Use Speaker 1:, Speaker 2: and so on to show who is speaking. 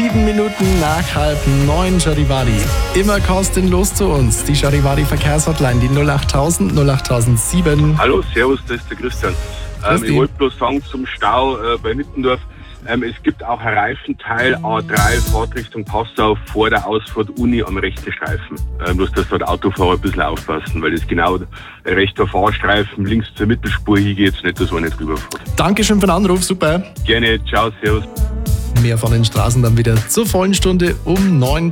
Speaker 1: 7 Minuten nach 8:30 Charivari. Immer kostenlos zu uns. Die Charivari Verkehrshotline, die 08000 08007.
Speaker 2: Hallo, servus, das ist der Christian. Ich wollte bloß sagen zum Stau bei Nittendorf. Es gibt auch ein Reifenteil A3 Fahrtrichtung Passau vor der Ausfahrt Uni am rechten Streifen. Bloß dass dort Autofahrer ein bisschen aufpassen, weil das genau der rechte Fahrstreifen links zur Mittelspur hingeht, nicht, dass man nicht rüberfährt.
Speaker 1: Dankeschön für den Anruf, super.
Speaker 2: Gerne, ciao, servus.
Speaker 1: Mehr von den Straßen dann wieder zur vollen Stunde um 9.